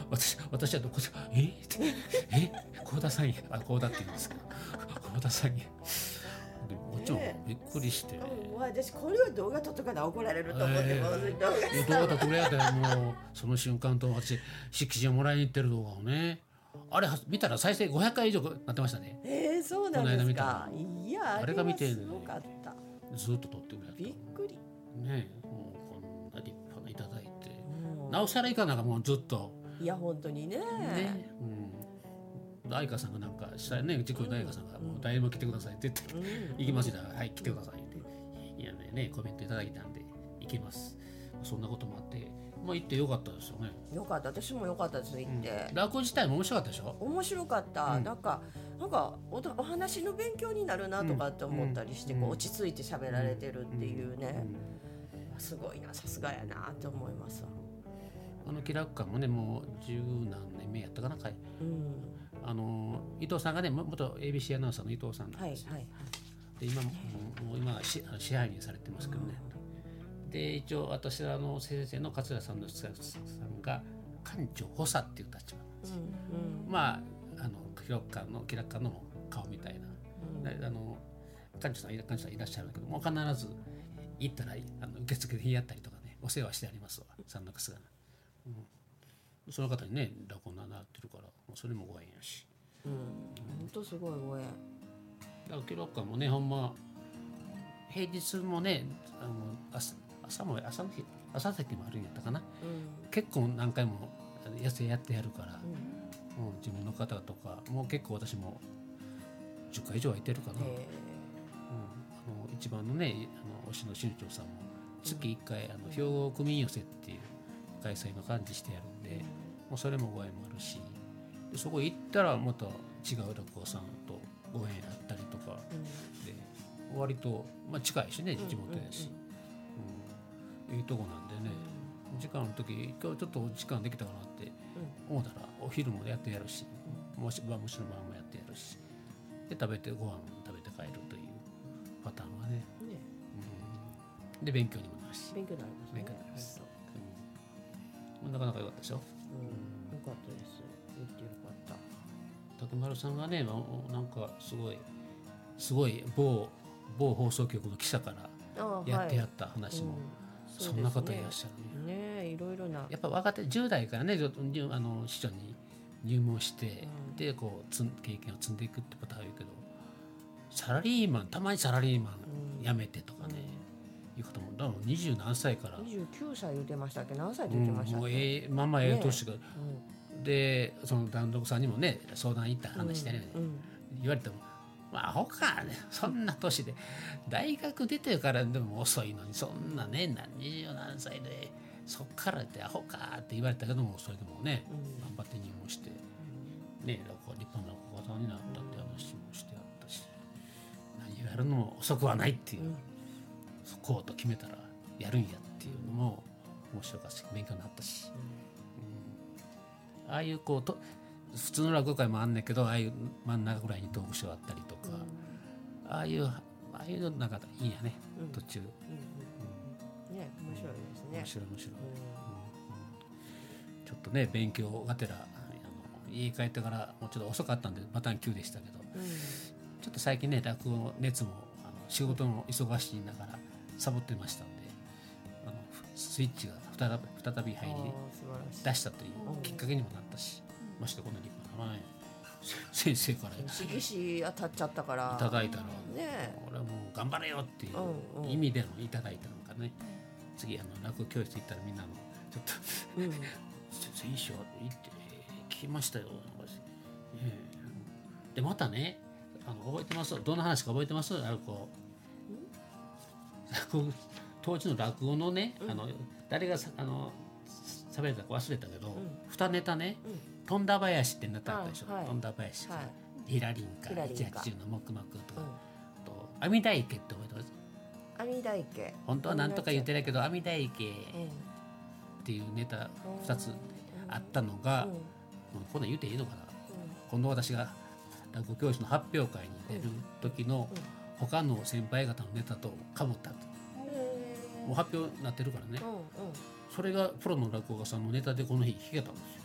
私はどこで幸田さんや幸田って言うんですけど幸田さんやでもこっちもびっくりして、 私これを動画撮っとかな怒られると思って、 動画撮ってくれやったらもうその瞬間と私色紙をもらいに行ってる動画をね、あれ見たら再生500回以上なってましたね。 そうなんですか。いやあれが見てすごかった。 ずっと撮ってくれやった。 びっくりね。もうこんな立派ないただいて、なおさらいかなんかもうずっと。 いや本当にね。 愛花さんがなんかしたね、塾の愛花さんがもう誰も来てくださいって言って、行きますよ、はい来てくださいって、いやねコメントいただいたんで行きます。そんなこともあってまあ行ってよかったですよね。 よかった、私もよかったです行って、 落語自体も面白かったでしょ。 面白かった、なんかお話の勉強になるなとかって思ったりして、こう落ち着いて喋られてるっていうね、すごいな、さすがやなって思いますわ。 気楽館もねもう十何年目やったかな、伊藤さんがね元 ABC アナウンサーの伊藤さんなんですよ、で今支配人されてますけどね、で一応私は先生の桂さんのさんが館長補佐っていう立場なんですよ、まあ気楽館の顔みたいな、館長さんいらっしゃるんだけども、必ず行ったら受付でやったりとかね、お世話してありますわ、三中菅が、その方にね落語になってるからそれもご縁やし、 本当すごいご縁。 気楽館もねほんま平日もね朝席もあるんやったかな、結構何回もやってやるから、もう自分の方とかもう結構私も10回以上は行ってるかな、一番のね推しの新庄さんも月1回兵庫区民寄せっていう開催の感じしてやるんで、もうそれもご縁もあるし、でそこ行ったらまた違う落語さんとご縁あったりとか、で割と、近いしね地元やし、いいとこなんでね、時間の時今日ちょっと時間できたかなって思ったらお昼もやってやるし、もし晩もやってやるし、でご飯食べて帰るというパターンがね、で勉強にもなるし、 勉強になりますね。 なかなか良かったでしょ。 よかったです。言ってよかった。 竹丸さんがね、なんかすごい某放送局の記者からやってやった話も、そんな方いらっしゃるね。いろいろな。 やっぱ若手10代からね、師匠に入門して、でこう経験を積んでいくってことは言うけど、たまにサラリーマン辞めてとかね、いう方もだから20何歳から 29歳言ってましたっけ、何歳で言ってましたっけ、 もう年が、でその団独さんにもね相談行った話でね、言われてもアホかね、そんな年で大学出てからでも遅いのに、そんなね20何歳でそっからってアホかって言われたけども、それでもね、頑張って入門してね、立派な落語家さんになったって話もしてあったし、何をやるのも遅くはないっていう、こうと決めたらやるんやっていうのも面白かったし、勉強になったし、ああいうこうと普通の落語会もあんねんけど、ああいう真ん中ぐらいにトークショーあったりとか、ああいうのなんかいいんやね、途中、 ね、面白いですね。 面白い、ちょっとね勉強がてら家帰ってからもうちょっと遅かったんでパターン9でしたけど、ちょっと最近ね落語熱も仕事の忙しいながらサボってましたんで、スイッチが再び入り出したというきっかけにもなったし、ましてこの立派な前先生から色紙当たっちゃったからいただいたら、 ね、 俺はもう頑張れよっていう意味でのいただいたのかね、次落語教室行ったらみんなのちょっと先生行って聞きましたよ、でまたね覚えてます、どんな話か覚えてます？当時の落語のね、誰が喋れたか忘れたけど、二ネタね、富田林ってネタあったでしょ、富田林、ヒラリンか180の黙々とか、阿弥陀池って覚えてます？ 阿弥陀池、 本当は何とか言ってないけど阿弥陀池っていうネタ2つあったのが、こんなん言うていいのかな、今度私が落語教室の発表会に出る時の他の先輩方のネタとかぶったと、もう発表になってるからね、それがプロの落語家さんのネタでこの日弾けたんですよ。